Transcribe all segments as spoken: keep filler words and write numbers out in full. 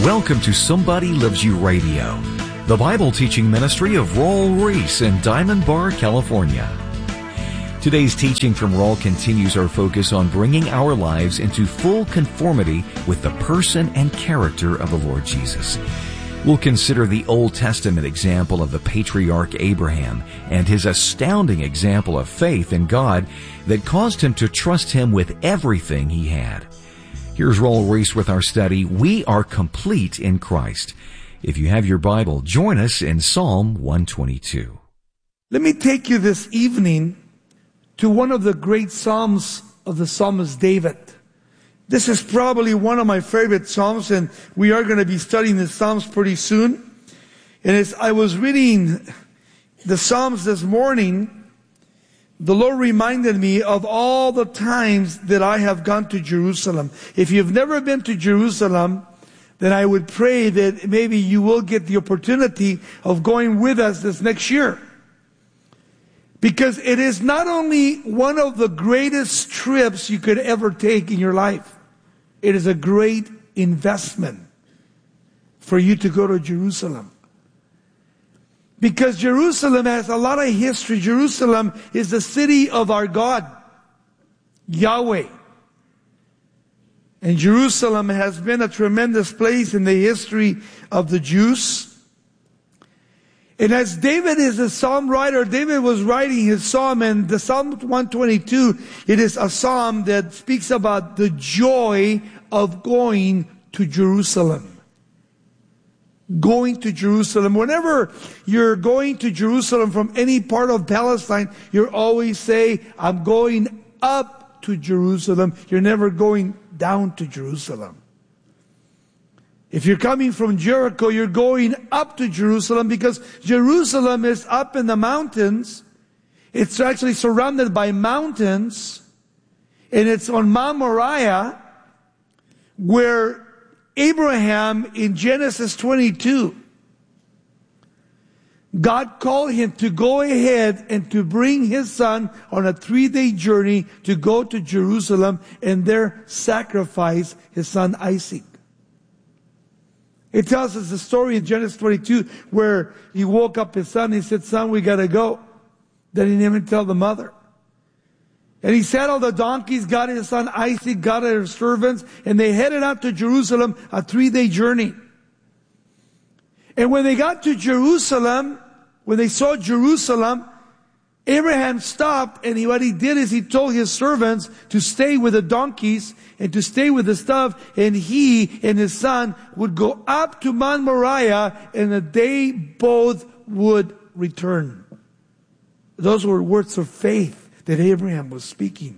Welcome to Somebody Loves You Radio, the Bible teaching ministry of Raul Ries in Diamond Bar, California. Today's teaching from Raul continues our focus on bringing our lives into full conformity with the person and character of the Lord Jesus. We'll consider the Old Testament example of the patriarch Abraham and his astounding example of faith in God that caused him to trust Him with everything he had. Here's Raul Ries with our study, We Are Complete in Christ. If you have your Bible, join us in Psalm one twenty-two. Let me take you this evening to one of the great Psalms of the psalmist David. This is probably one of my favorite Psalms, and we are going to be studying the Psalms pretty soon. And as I was reading the Psalms this morning, the Lord reminded me of all the times that I have gone to Jerusalem. If you've never been to Jerusalem, then I would pray that maybe you will get the opportunity of going with us this next year. Because it is not only one of the greatest trips you could ever take in your life, it is a great investment for you to go to Jerusalem. Because Jerusalem has a lot of history. Jerusalem is the city of our God, Yahweh. And Jerusalem has been a tremendous place in the history of the Jews. And as David is a psalm writer, David was writing his psalm, and the Psalm one twenty-two, it is a psalm that speaks about the joy of going to Jerusalem. Going to Jerusalem. Whenever you're going to Jerusalem from any part of Palestine, you always say, I'm going up to Jerusalem. You're never going down to Jerusalem. If you're coming from Jericho, you're going up to Jerusalem because Jerusalem is up in the mountains. It's actually surrounded by mountains. And it's on Mount Moriah where Abraham in Genesis twenty-two, God called him to go ahead and to bring his son on a three-day journey to go to Jerusalem and there sacrifice his son Isaac. It tells us the story in Genesis twenty-two where he woke up his son. He said, son, we got to go. Then he didn't even tell the mother. And he saddled the donkeys, got his son Isaac, got his servants, and they headed out to Jerusalem, a three-day journey. And when they got to Jerusalem, when they saw Jerusalem, Abraham stopped, and he, what he did is he told his servants to stay with the donkeys and to stay with the stuff, and he and his son would go up to Mount Moriah, and the day both would return. Those were words of faith that Abraham was speaking.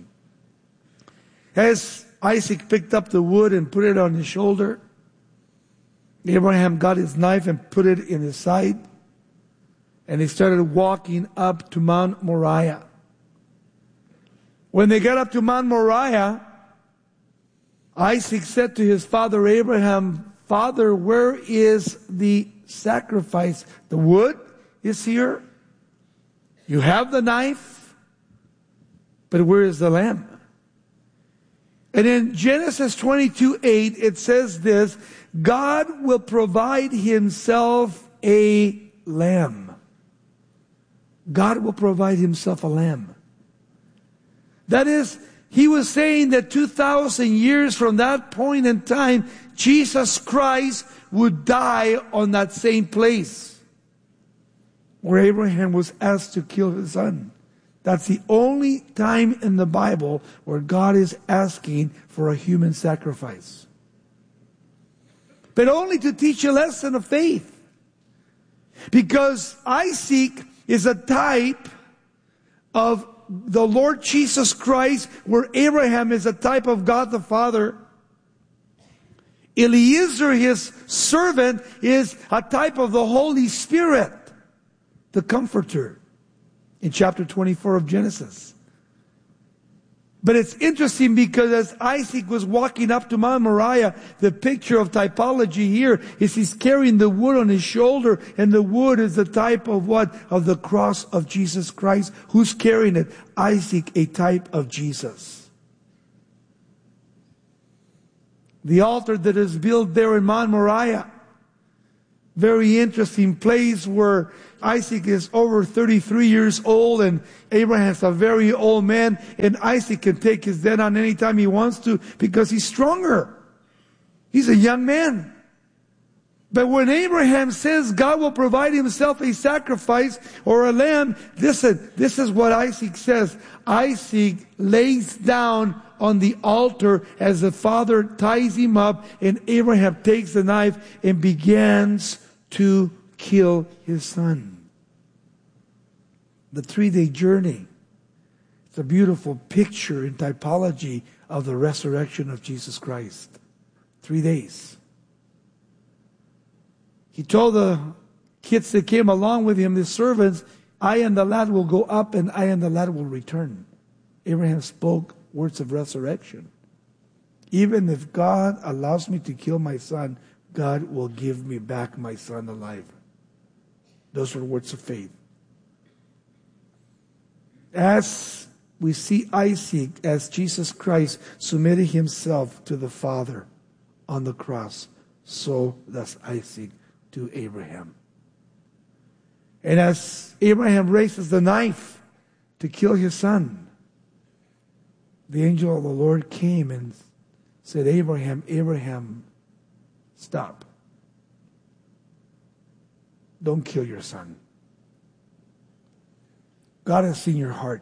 As Isaac picked up the wood and put it on his shoulder, Abraham got his knife and put it in his side, and he started walking up to Mount Moriah. When they got up to Mount Moriah, Isaac said to his father Abraham, Father, where is the sacrifice? The wood is here. You have the knife. But where is the lamb? And in Genesis twenty-two eight, it says this, God will provide Himself a lamb. God will provide Himself a lamb. That is, He was saying that two thousand years from that point in time, Jesus Christ would die on that same place where Abraham was asked to kill his son. That's the only time in the Bible where God is asking for a human sacrifice. But only to teach a lesson of faith. Because Isaac is a type of the Lord Jesus Christ, where Abraham is a type of God the Father. Eliezer, his servant, is a type of the Holy Spirit, the Comforter, in chapter twenty-four of Genesis. But it's interesting because as Isaac was walking up to Mount Moriah, the picture of typology here is he's carrying the wood on his shoulder, and the wood is the type of what? Of the cross of Jesus Christ. Who's carrying it? Isaac, a type of Jesus. The altar that is built there in Mount Moriah. Very interesting place where Isaac is over thirty-three years old and Abraham's a very old man, and Isaac can take his dead on any time he wants to because he's stronger. He's a young man. But when Abraham says God will provide himself a sacrifice or a lamb, listen, this is what Isaac says. Isaac lays down on the altar as the father ties him up, and Abraham takes the knife and begins to kill his son. The three-day journey. It's a beautiful picture and typology of the resurrection of Jesus Christ. Three days. He told the kids that came along with him, the servants, I and the lad will go up and I and the lad will return. Abraham spoke words of resurrection. Even if God allows me to kill my son, God will give me back my son alive. Those were words of faith. As we see Isaac, as Jesus Christ submitted himself to the Father on the cross, so does Isaac to Abraham. And as Abraham raises the knife to kill his son, the angel of the Lord came and said, Abraham, Abraham, stop. Don't kill your son. God has seen your heart.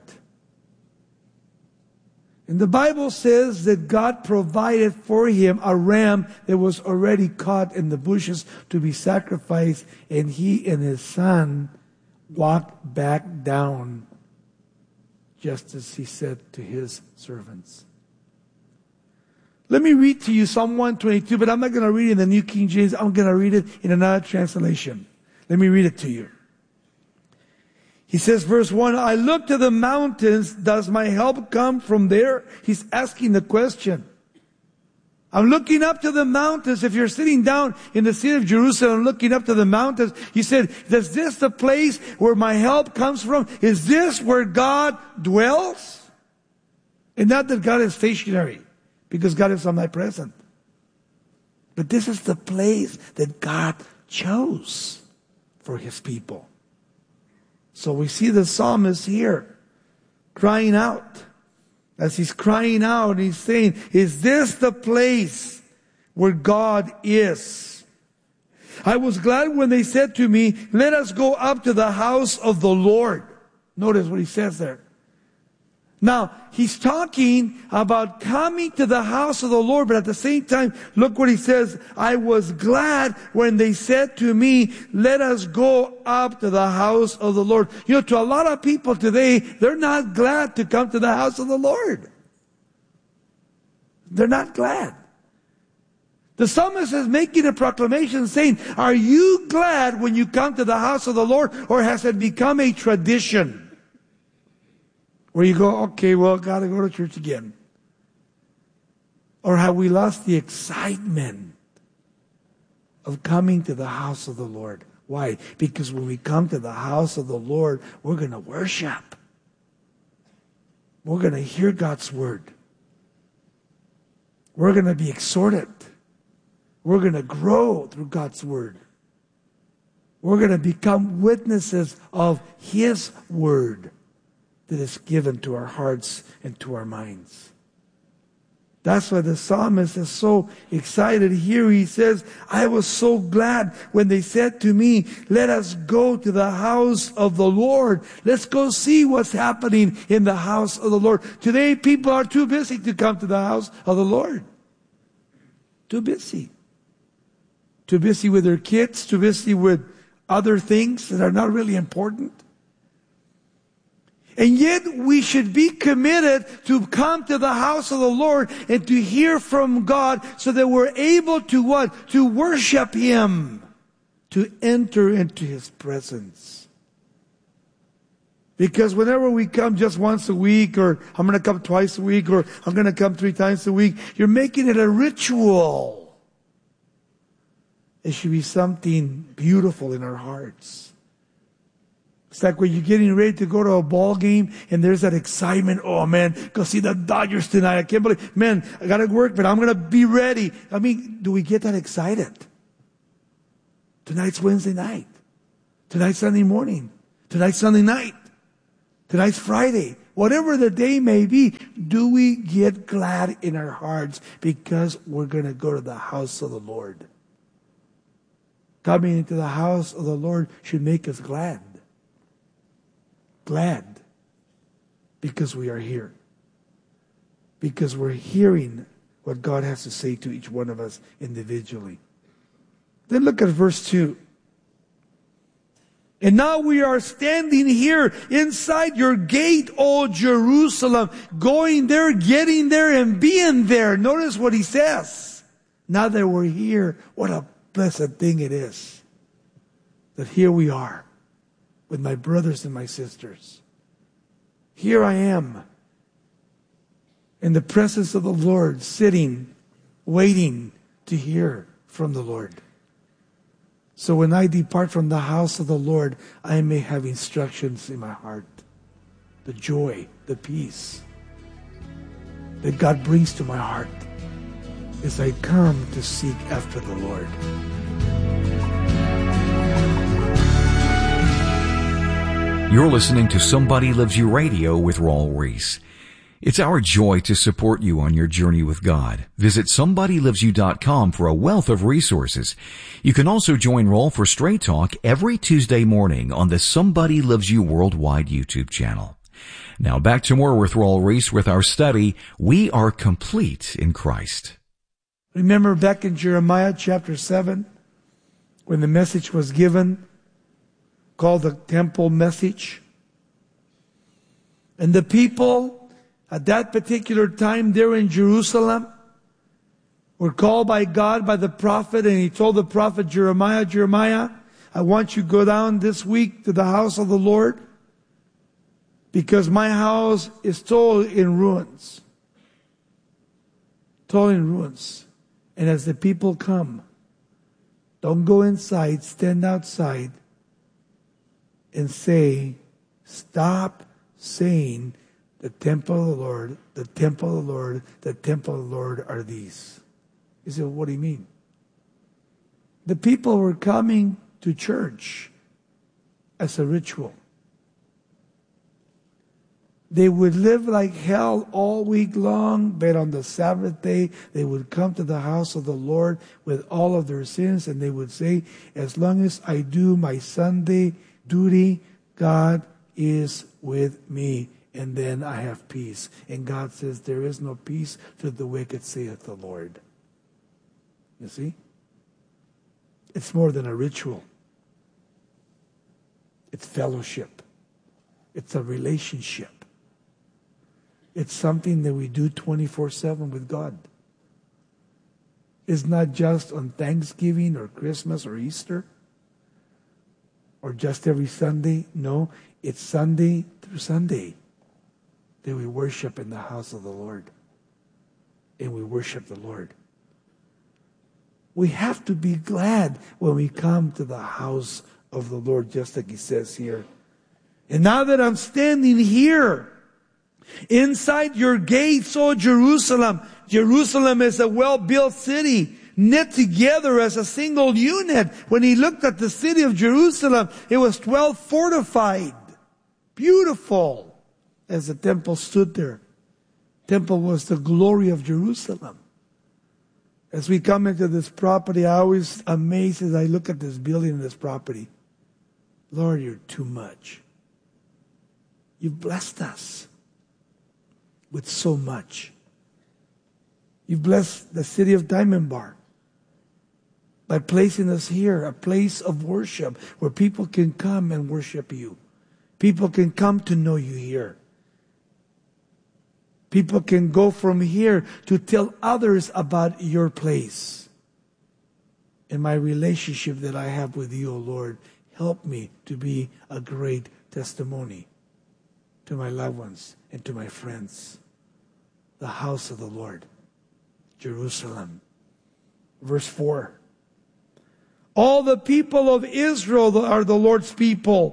And the Bible says that God provided for him a ram that was already caught in the bushes to be sacrificed, and he and his son walked back down just as he said to his servants. Let me read to you Psalm one twenty-two, but I'm not going to read it in the New King James. I'm going to read it in another translation. Let me read it to you. He says, verse one, I look to the mountains. Does my help come from there? He's asking the question. I'm looking up to the mountains. If you're sitting down in the city of Jerusalem looking up to the mountains, you said, is this the place where my help comes from? Is this where God dwells? And not that God is stationary, because God is omnipresent. But this is the place that God chose for his people. So we see the psalmist here crying out. As he's crying out, he's saying, is this the place where God is? I was glad when they said to me, let us go up to the house of the Lord. Notice what he says there. Now, he's talking about coming to the house of the Lord, but at the same time, look what he says. I was glad when they said to me, let us go up to the house of the Lord. You know, to a lot of people today, they're not glad to come to the house of the Lord. They're not glad. The psalmist is making a proclamation saying, are you glad when you come to the house of the Lord, or has it become a tradition? Where you go, okay, well, gotta go to church again. Or have we lost the excitement of coming to the house of the Lord? Why? Because when we come to the house of the Lord, we're going to worship. We're going to hear God's word. We're going to be exhorted. We're going to grow through God's word. We're going to become witnesses of his word that is given to our hearts and to our minds. That's why the psalmist is so excited here. He says, I was so glad when they said to me, let us go to the house of the Lord. Let's go see what's happening in the house of the Lord. Today, people are too busy to come to the house of the Lord. Too busy. Too busy with their kids, too busy with other things that are not really important. And yet we should be committed to come to the house of the Lord and to hear from God so that we're able to what? To worship him. To enter into his presence. Because whenever we come just once a week, or I'm going to come twice a week, or I'm going to come three times a week, you're making it a ritual. It should be something beautiful in our hearts. It's like when you're getting ready to go to a ball game and there's that excitement. Oh man, go see the Dodgers tonight. I can't believe, man, I gotta work, but I'm gonna be ready. I mean, do we get that excited? Tonight's Wednesday night. Tonight's Sunday morning. Tonight's Sunday night. Tonight's Friday. Whatever the day may be, do we get glad in our hearts because we're gonna go to the house of the Lord? Coming into the house of the Lord should make us glad. Glad because we are here. Because we're hearing what God has to say to each one of us individually. Then look at verse two. And now we are standing here inside your gate, O Jerusalem, going there, getting there, and being there. Notice what he says. Now that we're here, what a blessed thing it is that here we are with my brothers and my sisters. Here I am in the presence of the Lord, sitting, waiting to hear from the Lord. So when I depart from the house of the Lord, I may have instructions in my heart. The joy, the peace that God brings to my heart as I come to seek after the Lord. You're listening to Somebody Loves You Radio with Raul Ries. It's our joy to support you on your journey with God. Visit somebody loves you dot com for a wealth of resources. You can also join Raul for Straight Talk every Tuesday morning on the Somebody Loves You Worldwide YouTube channel. Now back to more with Raul Ries with our study, We Are Complete in Christ. Remember back in Jeremiah chapter seven, when the message was given, called the temple message. And the people at that particular time there in Jerusalem were called by God, by the prophet, and he told the prophet Jeremiah, Jeremiah, I want you to go down this week to the house of the Lord because my house is totally in ruins. Totally in ruins. And as the people come, don't go inside, stand outside and say, stop saying the temple of the Lord, the temple of the Lord, the temple of the Lord are these. You say, well, what do you mean? The people were coming to church as a ritual. They would live like hell all week long, but on the Sabbath day, they would come to the house of the Lord with all of their sins, and they would say, as long as I do my Sunday duty, God is with me, and then I have peace. And God says, there is no peace to the wicked, saith the Lord. You see? It's more than a ritual. It's fellowship. It's a relationship. It's something that we do twenty-four seven with God. It's not just on Thanksgiving or Christmas or Easter or just every Sunday. No, it's Sunday through Sunday that we worship in the house of the Lord. And we worship the Lord. We have to be glad when we come to the house of the Lord, just like he says here. And now that I'm standing here, inside your gates, O Jerusalem. Jerusalem is a well-built city, knit together as a single unit. When he looked at the city of Jerusalem, it was well fortified, beautiful, as the temple stood there. Temple was the glory of Jerusalem. As we come into this property, I always amazed as I look at this building and this property. Lord, you're too much. You've blessed us with so much. You've blessed the city of Diamond Bar by placing us here, a place of worship where people can come and worship you. People can come to know you here. People can go from here to tell others about your place. And my relationship that I have with you, O Lord, help me to be a great testimony to my loved ones and to my friends. The house of the Lord, Jerusalem. Verse four. All the people of Israel are the Lord's people.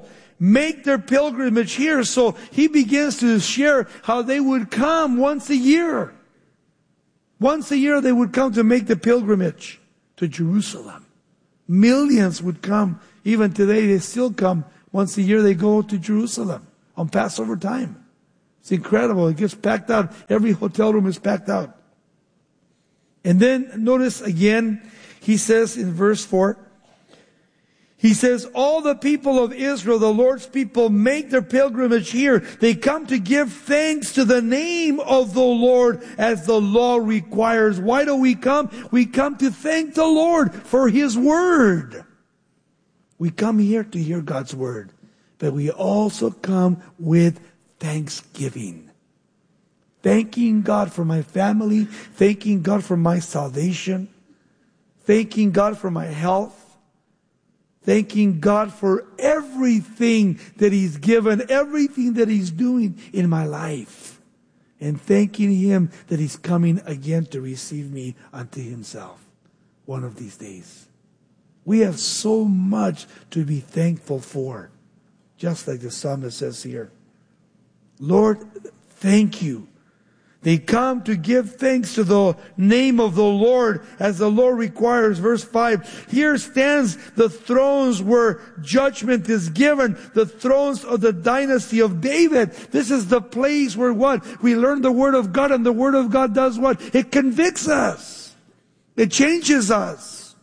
make their pilgrimage here. So he begins to share how they would come once a year. Once a year they would come to make the pilgrimage to Jerusalem. Millions would come. Even today they still come. Once a year they go to Jerusalem on Passover time. It's incredible. It gets packed out. Every hotel room is packed out. And then notice again, he says in verse four, he says, all the people of Israel, the Lord's people, make their pilgrimage here. They come to give thanks to the name of the Lord as the law requires. Why do we come? We come to thank the Lord for His Word. We come here to hear God's Word, but we also come with thanksgiving. Thanking God for my family, thanking God for my salvation, thanking God for my health, thanking God for everything that He's given, everything that He's doing in my life. And thanking Him that He's coming again to receive me unto Himself one of these days. We have so much to be thankful for. Just like the psalmist says here. Lord, thank you. They come to give thanks to the name of the Lord as the Lord requires. Verse five, here stands the thrones where judgment is given. The thrones of the dynasty of David. This is the place where what? We learn the Word of God, and the Word of God does what? It convicts us. It changes us.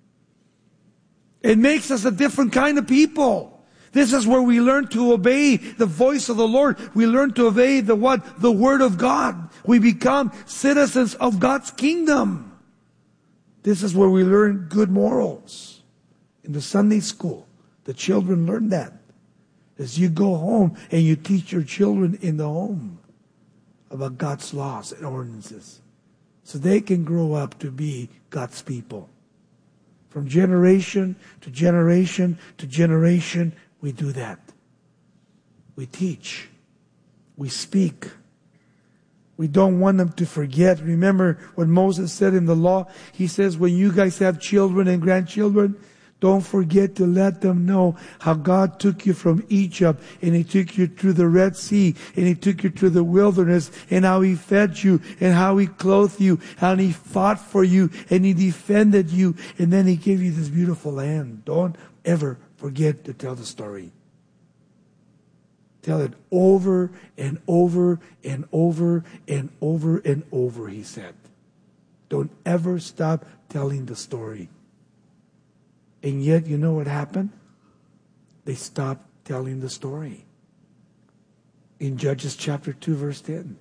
It makes us a different kind of people. This is where we learn to obey the voice of the Lord. We learn to obey the what? The Word of God. We become citizens of God's kingdom. This is where we learn good morals. In the Sunday school, the children learn that. As you go home and you teach your children in the home about God's laws and ordinances. So they can grow up to be God's people. From generation to generation to generation, we do that. We teach. We speak. We don't want them to forget. Remember what Moses said in the law? He says, when you guys have children and grandchildren, don't forget to let them know how God took you from Egypt, and He took you through the Red Sea, and He took you through the wilderness, and how He fed you, and how He clothed you, how He fought for you, and He defended you, and then He gave you this beautiful land. Don't ever forget to tell the story. Tell it over and over and over and over and over, He said. Don't ever stop telling the story. And yet, you know what happened? They stopped telling the story. In Judges chapter two, verse ten.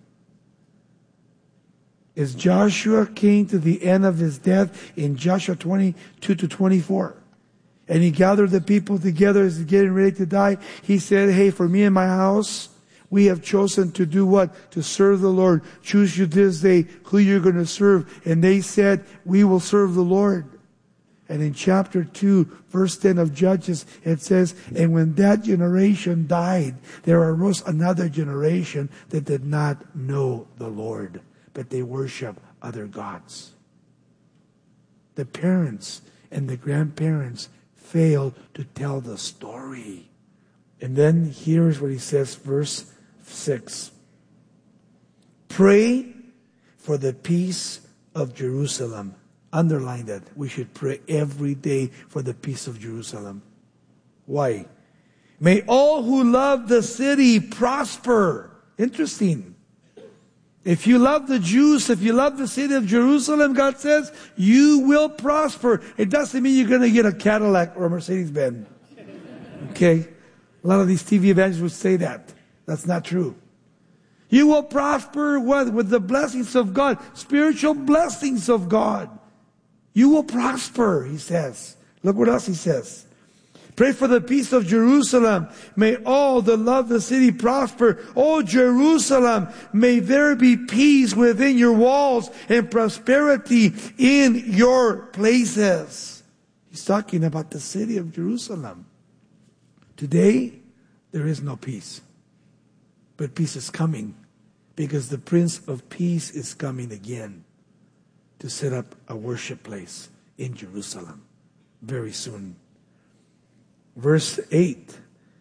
As Joshua came to the end of his death in Joshua twenty-two to twenty-four, and he gathered the people together as he's getting ready to die, he said, hey, for me and my house, we have chosen to do what? To serve the Lord. Choose you this day who you're going to serve. And they said, we will serve the Lord. And in chapter two, verse ten of Judges, it says, and when that generation died, there arose another generation that did not know the Lord, but they worship other gods. The parents and the grandparents failed to tell the story. And then here's what he says, verse six. Pray for the peace of Jerusalem. Underline that. We should pray every day for the peace of Jerusalem. Why? May all who love the city prosper. Interesting. If you love the Jews, if you love the city of Jerusalem, God says, you will prosper. It doesn't mean you're going to get a Cadillac or a Mercedes-Benz. Okay? A lot of these T V evangelists would say that. That's not true. You will prosper what? With the blessings of God. Spiritual blessings of God. You will prosper, he says. Look what else he says. Pray for the peace of Jerusalem. May all that love the city prosper. Oh, Jerusalem, may there be peace within your walls and prosperity in your places. He's talking about the city of Jerusalem. Today, there is no peace. But peace is coming because the Prince of Peace is coming again to set up a worship place in Jerusalem very soon. Verse eight.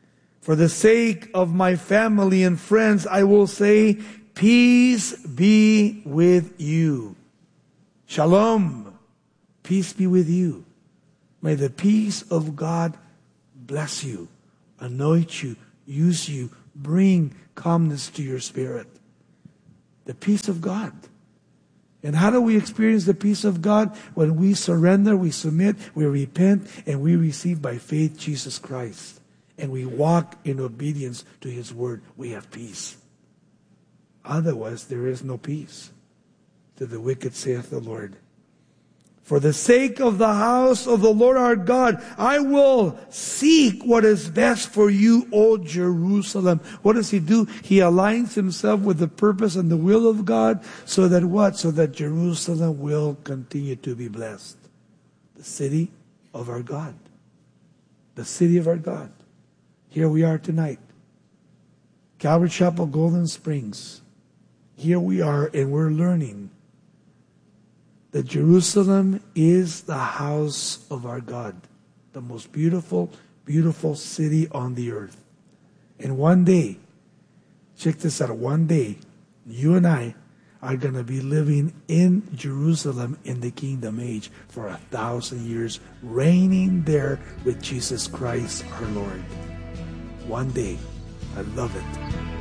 For the sake of my family and friends, I will say, peace be with you. Shalom. Peace be with you. May the peace of God bless you, anoint you, use you, bring calmness to your spirit. The peace of God. And how do we experience the peace of God? When we surrender, we submit, we repent, and we receive by faith Jesus Christ. And we walk in obedience to His word. We have peace. Otherwise, there is no peace. To the wicked saith the Lord. For the sake of the house of the Lord our God, I will seek what is best for you, O Jerusalem. What does He do? He aligns Himself with the purpose and the will of God, so that what? So that Jerusalem will continue to be blessed. The city of our God. The city of our God. Here we are tonight. Calvary Chapel, Golden Springs. Here we are, and we're learning that Jerusalem is the house of our God, the most beautiful, beautiful city on the earth. And one day, check this out, one day, you and I are going to be living in Jerusalem in the kingdom age for a thousand years, reigning there with Jesus Christ our Lord. One day. I love it.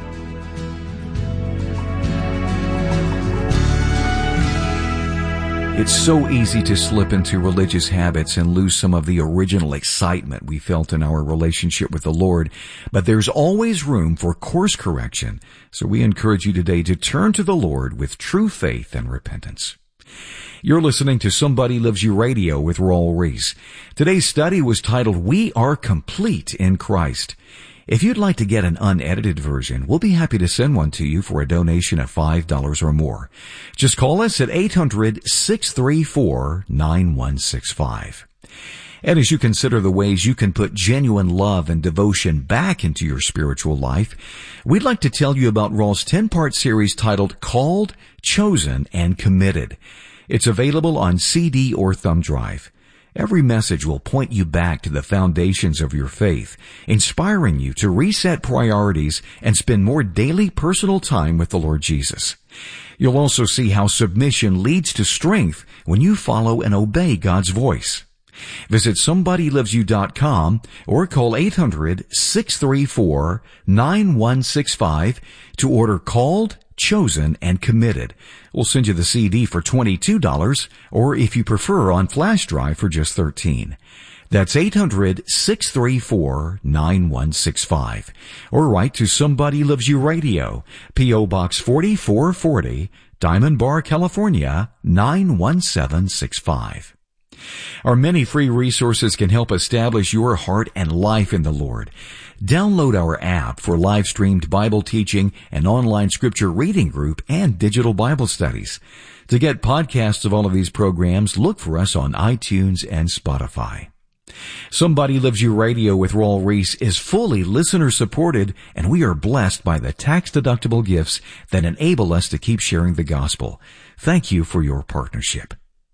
It's so easy to slip into religious habits and lose some of the original excitement we felt in our relationship with the Lord, but there's always room for course correction, so we encourage you today to turn to the Lord with true faith and repentance. You're listening to Somebody Loves You Radio with Raul Ries. Today's study was titled, We Are Complete in Christ. If you'd like to get an unedited version, we'll be happy to send one to you for a donation of five dollars or more. Just call us at eight hundred, six three four, nine one six five. And as you consider the ways you can put genuine love and devotion back into your spiritual life, we'd like to tell you about Raul's ten-part series titled Called, Chosen, and Committed. It's available on C D or thumb drive. Every message will point you back to the foundations of your faith, inspiring you to reset priorities and spend more daily personal time with the Lord Jesus. You'll also see how submission leads to strength when you follow and obey God's voice. Visit somebody loves you dot com or call eight hundred, six three four, nine one six five to order Called, Chosen, and Committed. We'll send you the C D for twenty-two dollars, or if you prefer, on flash drive for just thirteen dollars. That's eight hundred, six three four, nine one six five. Or write to Somebody Loves You Radio, P O Box forty-four forty, Diamond Bar, California, nine one seven six five. Our many free resources can help establish your heart and life in the Lord. Download our app for live-streamed Bible teaching, an online scripture reading group, and digital Bible studies. To get podcasts of all of these programs, look for us on iTunes and Spotify. Somebody Loves You Radio with Raul Ries is fully listener-supported, and we are blessed by the tax-deductible gifts that enable us to keep sharing the gospel. Thank you for your partnership.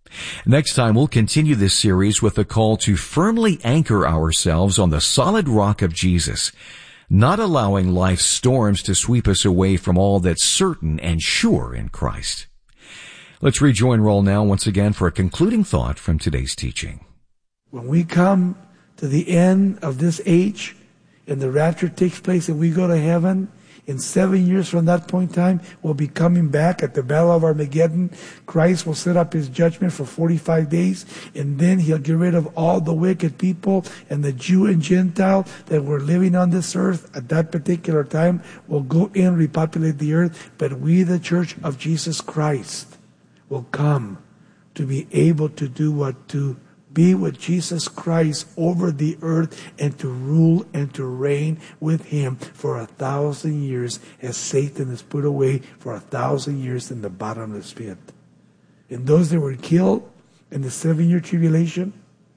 Next time, we'll continue this series with a call to firmly anchor ourselves on the solid rock of Jesus, not allowing life's storms to sweep us away from all that's certain and sure in Christ. Let's rejoin Raul now once again for a concluding thought from today's teaching. When we come to the end of this age and the rapture takes place and we go to heaven, in seven years from that point in time, we'll be coming back at the Battle of Armageddon. Christ will set up His judgment for forty-five days, and then He'll get rid of all the wicked people, and the Jew and Gentile that were living on this earth at that particular time will go in, repopulate the earth. But we, the Church of Jesus Christ, will come to be able to do what? To be with Jesus Christ over the earth and to rule and to reign with Him for a thousand years, as Satan is put away for a thousand years in the bottomless pit. And those that were killed in the seven-year tribulation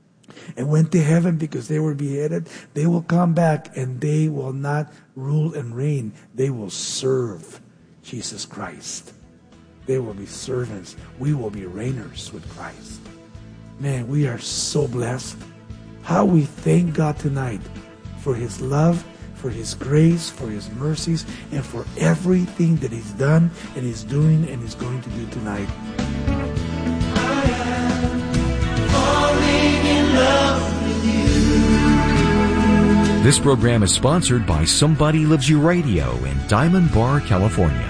and went to heaven because they were beheaded, they will come back and they will not rule and reign. They will serve Jesus Christ. They will be servants. We will be reigners with Christ. Man, we are so blessed. How we thank God tonight for His love, for His grace, for His mercies, and for everything that He's done and is doing and is going to do tonight. I am falling in love with you. This program is sponsored by Somebody Loves You Radio in Diamond Bar, California.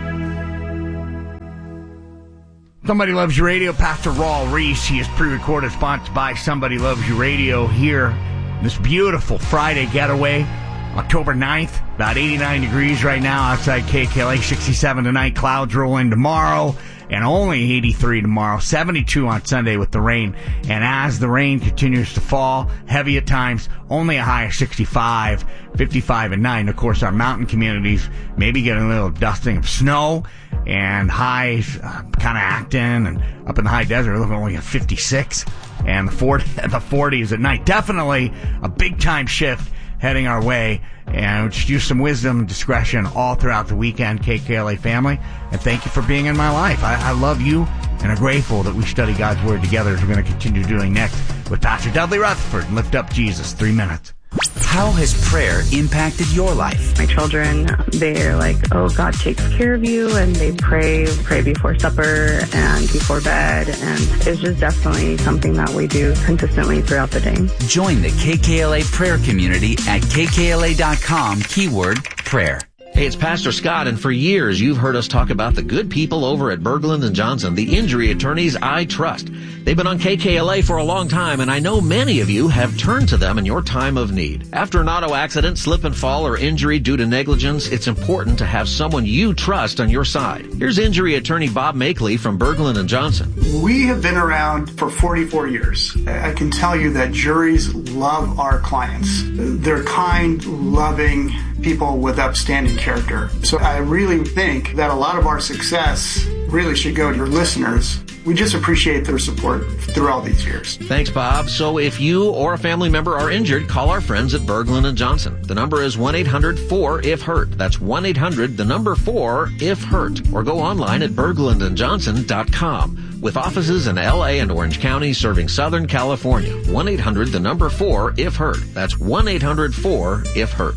Somebody Loves You Radio, Pastor Raul Reese. He is pre-recorded, sponsored by Somebody Loves You Radio here. This beautiful Friday getaway, October ninth, about eighty-nine degrees right now outside K K L A, sixty-seven tonight, clouds roll in tomorrow, and only eighty-three tomorrow, seventy-two on Sunday with the rain. And as the rain continues to fall, heavy at times, only a high of sixty-five, fifty-five at night. And of course, our mountain communities maybe getting a little dusting of snow, and highs uh, kind of acting, and up in the high desert, looking only at fifty-six, and the forty, the forties at night. Definitely a big-time shift heading our way, and just use some wisdom and discretion all throughout the weekend, K K L A family, and thank you for being in my life. I, I love you, and are grateful that we study God's Word together, as we're going to continue doing next with Pastor Dudley Rutherford. Lift Up Jesus, three minutes. How has prayer impacted your life? My children, they're like, oh, God takes care of you, and they pray, pray before supper and before bed, and it's just definitely something that we do consistently throughout the day. Join the K K L A prayer community at K K L A dot com, keyword prayer. Hey, it's Pastor Scott, and for years you've heard us talk about the good people over at Berglund and Johnson, the injury attorneys I trust. They've been on K K L A for a long time, and I know many of you have turned to them in your time of need. After an auto accident, slip and fall, or injury due to negligence, it's important to have someone you trust on your side. Here's injury attorney Bob Makeley from Berglund and Johnson. We have been around for forty-four years. I can tell you that juries love our clients. They're kind, loving people with upstanding character. So I really think that a lot of our success really should go to your listeners. We just appreciate their support through all these years. Thanks, Bob. So if you or a family member are injured, call our friends at Berglund and Johnson. The number is one eight hundred four if hurt. That's one eight hundred, the number four, if hurt. Or go online at berglund and johnson dot com. With offices in L A and Orange County serving Southern California. one eight hundred, the number four, if hurt. That's one eight hundred four if hurt.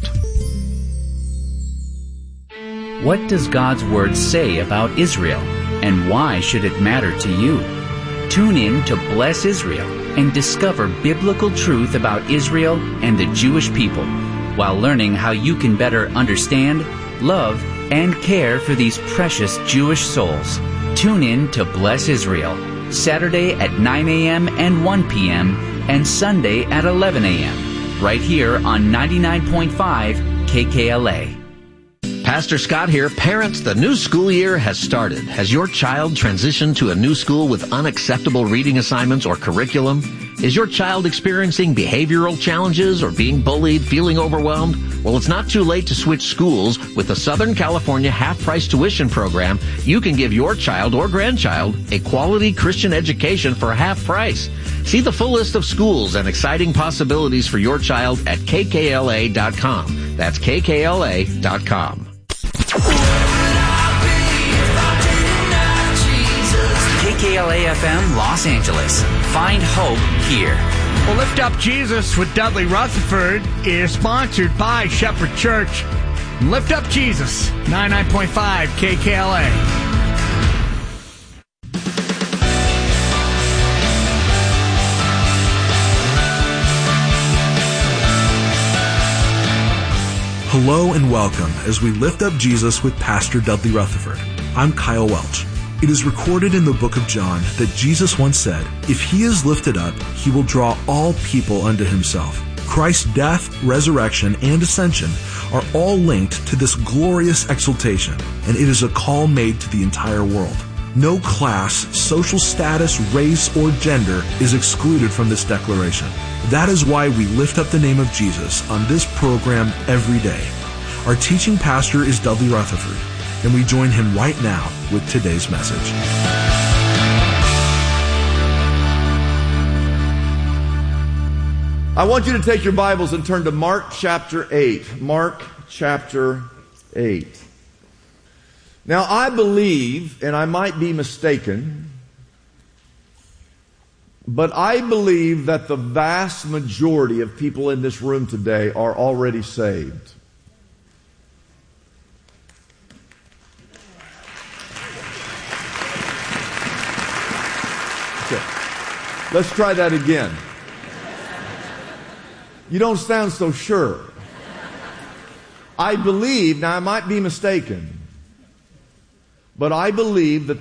What does God's Word say about Israel, and why should it matter to you? Tune in to Bless Israel and discover biblical truth about Israel and the Jewish people, while learning how you can better understand, love, and care for these precious Jewish souls. Tune in to Bless Israel, Saturday at nine a.m. and one p.m. and Sunday at eleven a.m. right here on ninety-nine point five K K L A. Pastor Scott here. Parents, the new school year has started. Has your child transitioned to a new school with unacceptable reading assignments or curriculum? Is your child experiencing behavioral challenges or being bullied, feeling overwhelmed? Well, it's not too late to switch schools. With the Southern California half-price tuition program, you can give your child or grandchild a quality Christian education for half price. See the full list of schools and exciting possibilities for your child at K K L A dot com. That's K K L A dot com. K K L A F M Los Angeles. Find hope here. Well, Lift Up Jesus with Dudley Rutherford is sponsored by Shepherd Church. Lift Up Jesus, ninety-nine point five K K L A. Hello and welcome as we lift up Jesus with Pastor Dudley Rutherford. I'm Kyle Welch. It is recorded in the book of John that Jesus once said, "If he is lifted up, he will draw all people unto himself." Christ's death, resurrection, and ascension are all linked to this glorious exaltation, and it is a call made to the entire world. No class, social status, race, or gender is excluded from this declaration. That is why we lift up the name of Jesus on this program every day. Our teaching pastor is Dudley Rutherford, and we join him right now with today's message. I want you to take your Bibles and turn to Mark chapter eight. Mark chapter eight. Now, I believe, and I might be mistaken, but I believe that the vast majority of people in this room today are already saved. Let's try that again. You don't sound so sure. I believe, now I might be mistaken, but I believe that